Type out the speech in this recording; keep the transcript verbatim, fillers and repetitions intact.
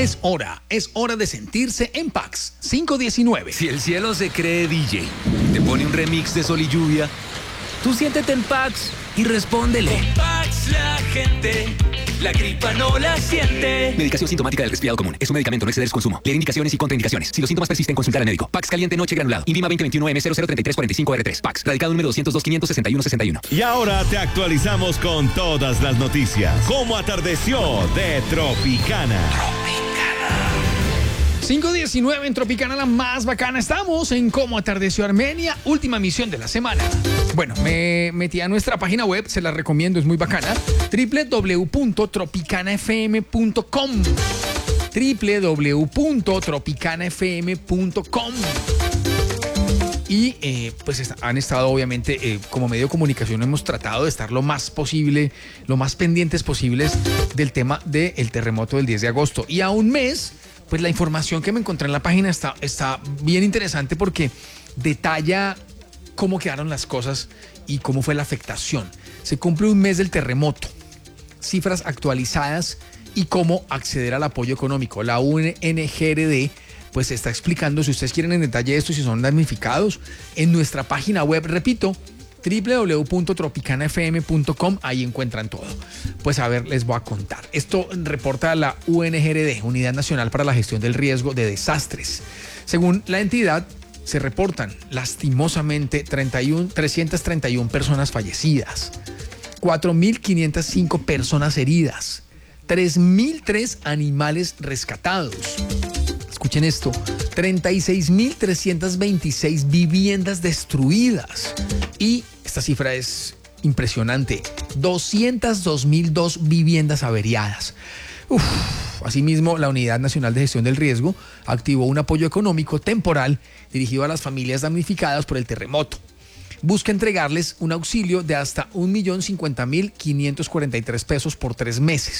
Es hora, es hora de sentirse en Pax cinco diecinueve. Si el cielo se cree D J, te pone un remix de Sol y Lluvia, tú siéntete en Pax y respóndele. Con Pax la gente, la gripa no la siente. Medicación sintomática del resfriado común. Es un medicamento, no exceder su consumo. Leer indicaciones y contraindicaciones. Si los síntomas persisten, consultar al médico. Pax caliente noche granulado. Invima veinte veintiuno M cero cero treinta y tres cuarenta y cinco R tres. Pax. Radicado número doscientos dos quinientos sesenta y uno sesenta y uno. Y ahora te actualizamos con todas las noticias. ¿Cómo atardeció de Tropicana? cinco diecinueve en Tropicana, la más bacana. Estamos en Cómo atardeció Armenia, última misión de la semana. Bueno, me metí a nuestra página web, se la recomiendo, es muy bacana. doble u doble u doble u punto tropicana f m punto com doble u doble u doble u punto tropicana f m punto com. Y eh, pues han estado obviamente eh, como medio de comunicación hemos tratado de estar lo más posible, lo más pendientes posibles del tema del terremoto del diez de agosto. Y a un mes, pues la información que me encontré en la página está, está bien interesante porque detalla cómo quedaron las cosas y cómo fue la afectación. Se cumple un mes del terremoto, cifras actualizadas y cómo acceder al apoyo económico. La U N G R D pues está explicando, si ustedes quieren en detalle esto, si son damnificados, en nuestra página web, repito, doble u doble u doble u punto tropicana f m punto com, ahí encuentran todo. Pues a ver, les voy a contar. Esto reporta la U N G R D, Unidad Nacional para la Gestión del Riesgo de Desastres. Según la entidad, se reportan lastimosamente treinta y uno, trescientas treinta y una personas fallecidas, cuatro mil quinientas cinco personas heridas, tres mil tres animales rescatados. Escuchen esto, treinta y seis mil trescientas veintiséis viviendas destruidas. Y esta cifra es impresionante, doscientos dos mil dos viviendas averiadas. Uf. Asimismo, la Unidad Nacional de Gestión del Riesgo activó un apoyo económico temporal dirigido a las familias damnificadas por el terremoto. Busca entregarles un auxilio de hasta un millón cincuenta mil quinientos cuarenta y tres pesos por tres meses.